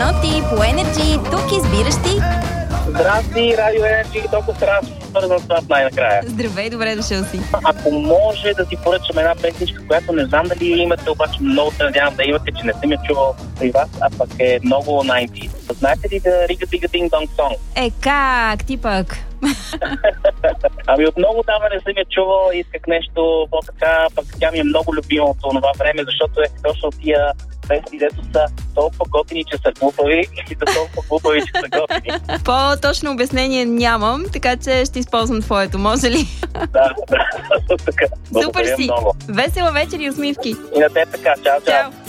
Ноти по Енерджи. Тук избираш ти. Здрасти, Радио Енерджи, толкова се радвам, свързан с вас най-накрая. Здравей, добре дошъл си. Ако може да ти поръчам една песничка, която не знам дали имате, обаче много се надявам да имате, че не съм я чувал при вас, а пък е много 90. Знаете ли да Рига Дига Динг Донг Сонг? Как ти пък? Ами от много дава не съм я чувал, исках нещо по-така, пък тя ми е много любима от това време, защото е точно тия песни, дето са толкова готини, че са глупави и са толкова глупави, че са готини. По-точно обяснение нямам, така че ще използвам твоето, може ли? Да, така. Супер си! Много. Весела вечер и усмивки! И на те така, чао.